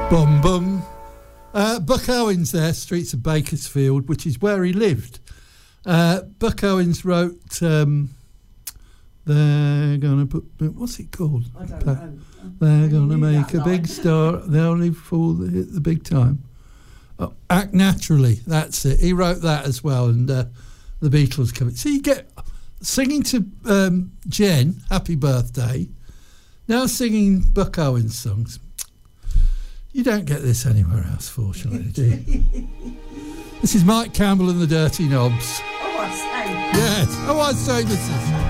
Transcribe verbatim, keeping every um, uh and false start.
Bum bum. Uh, Buck Owens there, Streets of Bakersfield, which is where he lived. Uh, Buck Owens wrote, um, they're going to put, what's it called? I don't know. They're going to make a big star. They only fool that hit the big time. Oh, Act Naturally, that's it. He wrote that as well, and uh, the Beatles come in. So you get singing to um, Jen, Happy Birthday, now singing Buck Owens songs. You don't get this anywhere else, fortunately, do you? This is Mike Campbell and the Dirty Knobs. Oh, I say. Yes. Oh, I say this is...